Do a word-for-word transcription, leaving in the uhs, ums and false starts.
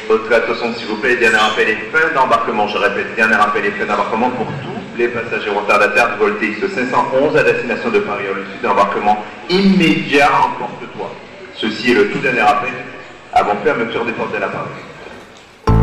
Votre attention s'il vous plaît, dernier rappel et fin d'embarquement, je répète, dernier rappel et fin d'embarquement pour tous les passagers retardataires du vol T X cinq cent onze à destination de Paris, le sud d'embarquement immédiat en porte-toi. Ceci est le tout dernier rappel avant fermeture des portes de la Paris.